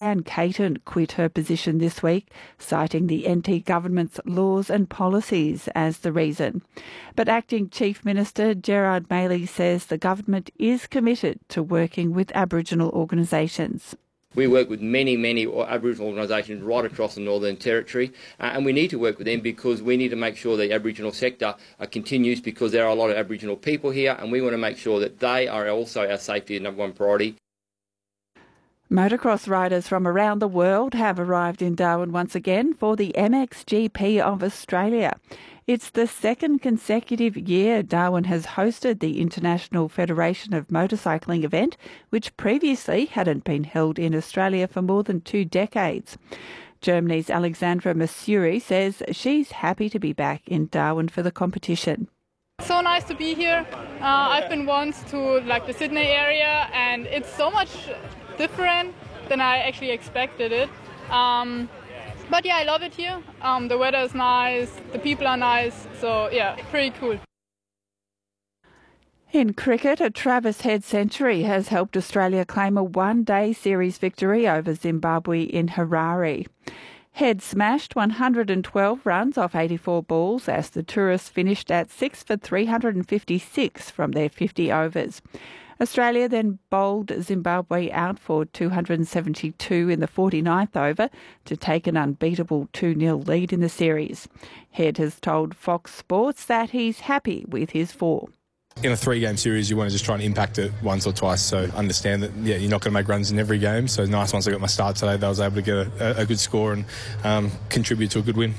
Diane Caton quit her position this week, citing the NT government's laws and policies as the reason. But Acting Chief Minister Gerard Maley says the government is committed to working with Aboriginal organisations. We work with many Aboriginal organisations right across the Northern Territory, and we need to work with them because we need to make sure the Aboriginal sector continues, because there are a lot of Aboriginal people here, and we want to make sure that they are also our safety and number one priority. Motocross riders from around the world have arrived in Darwin once again for the MXGP of Australia. It's the second consecutive year Darwin has hosted the International Federation of Motorcycling event, which previously hadn't been held in Australia for more than 2 decades. Germany's Alexandra Masuri says she's happy to be back in Darwin for the competition. So nice to be here. I've been once to the Sydney area, and it's so much different than I actually expected it. But yeah, I love it here. The weather is nice, the people are nice, so yeah, pretty cool. In cricket, a Travis Head century has helped Australia claim a one-day series victory over Zimbabwe in Harare. Head smashed 112 runs off 84 balls as the tourists finished at 6 for 356 from their 50 overs. Australia then bowled Zimbabwe out for 272 in the 49th over to take an unbeatable 2-0 lead in the series. Head has told Fox Sports that he's happy with his form. In a 3-game series, you want to just try and impact it once or twice. So understand that, you're not going to make runs in every game. So nice once I got my start today, that I was able to get a good score and contribute to a good win.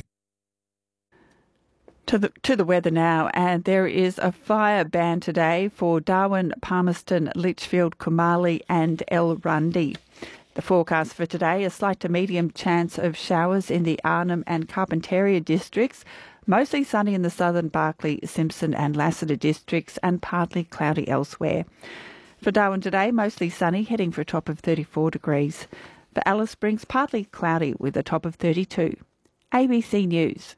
To the weather now, and there is a fire ban today for Darwin, Palmerston, Litchfield, Kumali and El-Rundi. The forecast for today, a slight to medium chance of showers in the Arnhem and Carpentaria districts, mostly sunny in the southern Barkly, Simpson and Lassiter districts and partly cloudy elsewhere. For Darwin today, mostly sunny, heading for a top of 34 degrees. For Alice Springs, partly cloudy with a top of 32. ABC News.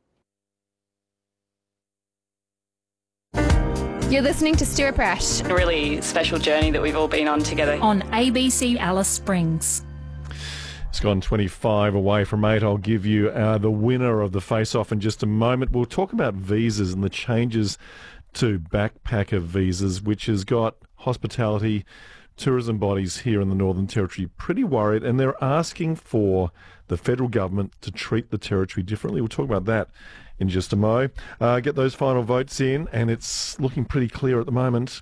You're listening to Stir Fresh. A really special journey that we've all been on together. On ABC Alice Springs. It's gone 25 away from 8. I'll give you the winner of the face-off in just a moment. We'll talk about visas and the changes to backpacker visas, which has got hospitality, tourism bodies here in the Northern Territory pretty worried, and they're asking for the federal government to treat the territory differently. We'll talk about that in just a mo. Get those final votes in, and it's looking pretty clear at the moment.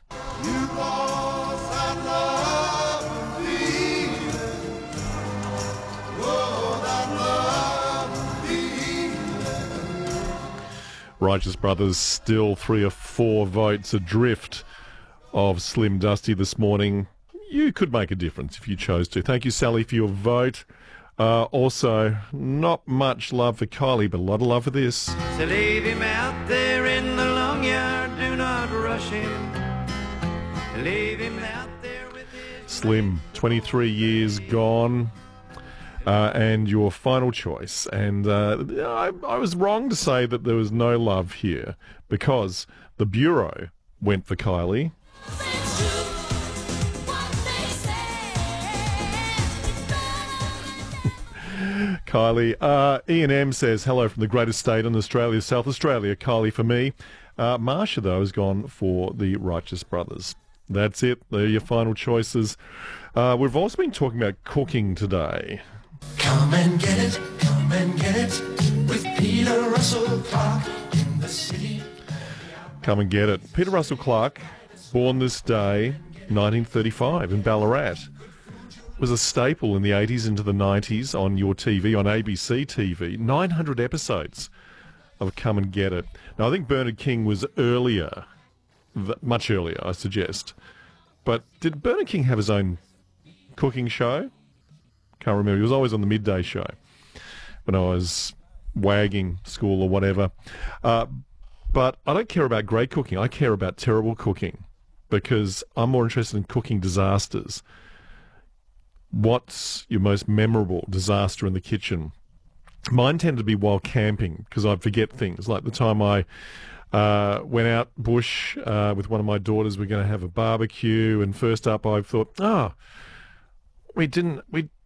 Righteous Brothers still 3 or 4 votes adrift of Slim Dusty this morning. You could make a difference if you chose to. Thank you, Sally, for your vote. Also, not much love for Kylie, but a lot of love for this. So leave him out there in the long yard, do not rush him. Leave him out there with his... Slim, 23 years gone, and your final choice. And I was wrong to say that there was no love here, because the Bureau went for Kylie. Kylie. Ian M says, hello from the greatest state in Australia, South Australia. Kylie for me. Marsha, though, has gone for the Righteous Brothers. That's it. They're your final choices. We've also been talking about cooking today. Come and get it with Peter Russell Clark in the city. Come and get it. Peter Russell Clark, born this day, 1935 in Ballarat. Was a staple in the 80s into the 90s on your TV, on ABC TV. 900 episodes of Come and Get It. Now, I think Bernard King was earlier, much earlier, I suggest. But did Bernard King have his own cooking show? Can't remember. He was always on the midday show when I was wagging school or whatever. But I don't care about great cooking. I care about terrible cooking because I'm more interested in cooking disasters. What's your most memorable disaster in the kitchen? Mine tended to be while camping because I'd forget things. Like the time I went out bush with one of my daughters, we're going to have a barbecue, and first up I thought, we didn't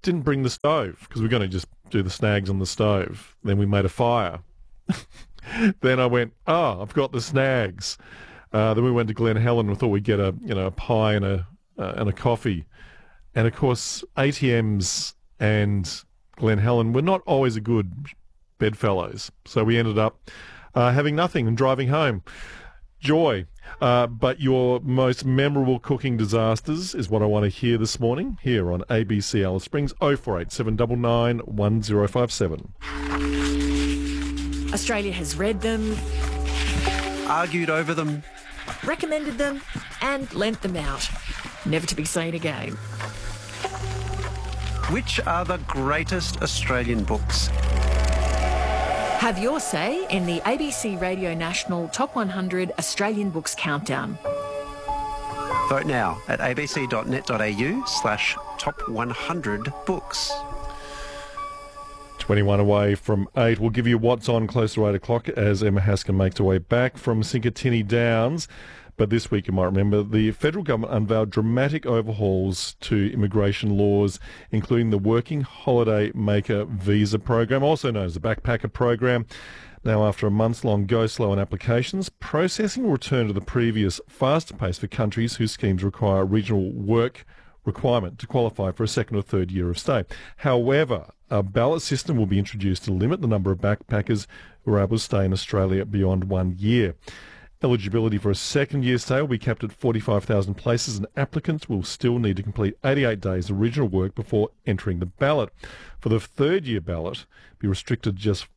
didn't bring the stove because we're going to just do the snags on the stove. Then we made a fire. Then I went, I've got the snags. Then we went to Glen Helen and thought we'd get a pie and a coffee. And of course, ATMs and Glen Helen were not always a good bedfellows. So we ended up having nothing and driving home. Joy. But your most memorable cooking disasters is what I want to hear this morning here on ABC Alice Springs. 0487 799 1057. Australia has read them, argued over them, recommended them and lent them out, never to be seen again. Which are the greatest Australian books? Have your say in the ABC Radio National Top 100 Australian Books Countdown. Vote now at abc.net.au/top100books. 21 away from 8. We'll give you what's on close to 8 o'clock as Emma Haskin makes her way back from Sinkertinny Downs. But this week, you might remember, the federal government unveiled dramatic overhauls to immigration laws, including the Working Holiday Maker Visa Program, also known as the Backpacker Program. Now, after a months-long go-slow on applications, processing will return to the previous faster pace for countries whose schemes require a regional work requirement to qualify for a second or third year of stay. However, a ballot system will be introduced to limit the number of backpackers who are able to stay in Australia beyond 1 year. Eligibility for a second year stay will be capped at 45,000 places, and applicants will still need to complete 88 days of regional work before entering the ballot. For the third year ballot, be restricted to just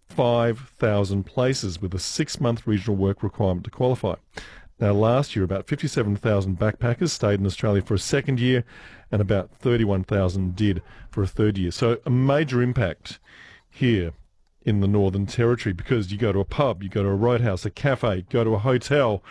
5,000 places with a 6-month regional work requirement to qualify. Now, last year, about 57,000 backpackers stayed in Australia for a second year, and about 31,000 did for a third year. So a major impact here in the Northern Territory, because you go to a pub, you go to a roadhouse, a cafe, go to a hotel.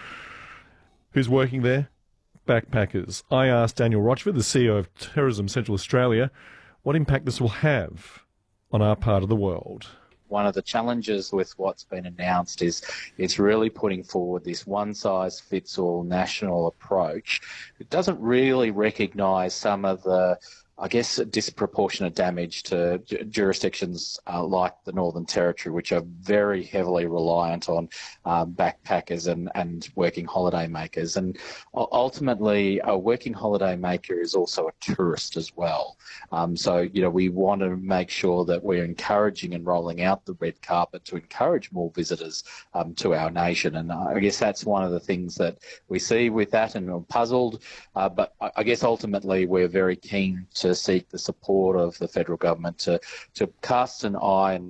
Who's working there? Backpackers. I asked Daniel Rochford, the CEO of Tourism Central Australia, what impact this will have on our part of the world. One of the challenges with what's been announced is it's really putting forward this one-size-fits-all national approach. It doesn't really recognise some of the, I guess, disproportionate damage to jurisdictions like the Northern Territory, which are very heavily reliant on backpackers and working holiday makers. And ultimately, a working holiday maker is also a tourist as well. So, we want to make sure that we're encouraging and rolling out the red carpet to encourage more visitors to our nation. And I guess that's one of the things that we see with that, and we're puzzled. But I guess ultimately we're very keen to seek the support of the federal government to cast an eye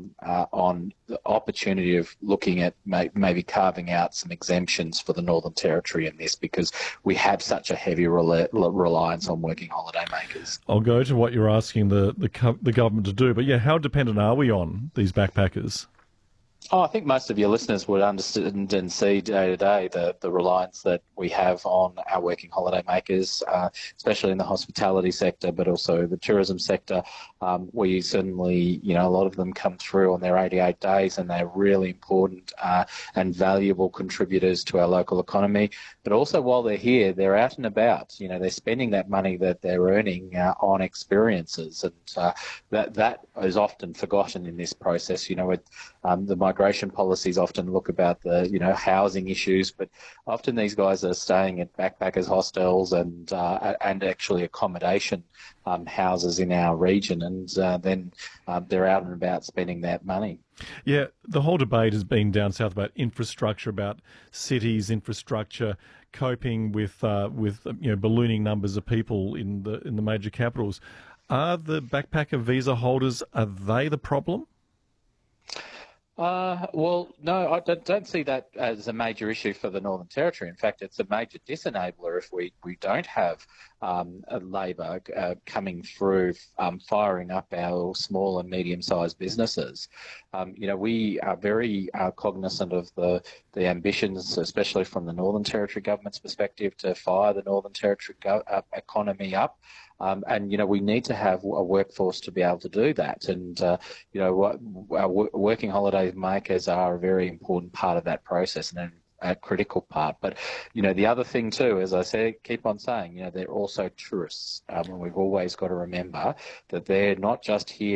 on the opportunity of looking at maybe carving out some exemptions for the Northern Territory in this, because we have such a heavy reliance on working holiday makers. I'll go to what you're asking the government to do, but how dependent are we on these backpackers? I think most of your listeners would understand and see day to day the reliance that we have on our working holiday makers, especially in the hospitality sector, but also the tourism sector. We certainly, a lot of them come through on their 88 days, and they're really important and valuable contributors to our local economy. But also while they're here, they're out and about. They're spending that money that they're earning on experiences, and that is often forgotten in this process. The migration policies often look about the, housing issues, but often these guys are staying at backpackers hostels and actually accommodation houses in our region, and then they're out and about spending that money. Yeah, the whole debate has been down south about infrastructure, about cities infrastructure, coping with ballooning numbers of people in the major capitals. Are the backpacker visa holders, are they the problem? Well, no, I don't see that as a major issue for the Northern Territory. In fact, it's a major disenabler if we don't have labour coming through, firing up our small and medium-sized businesses. We are very cognizant of the ambitions, especially from the Northern Territory government's perspective, to fire the Northern Territory economy up. And we need to have a workforce to be able to do that. And, our working holiday makers are a very important part of that process. And a critical part. But, you know, the other thing too, as I said, keep on saying, you know, they're also tourists. And we've always got to remember that they're not just here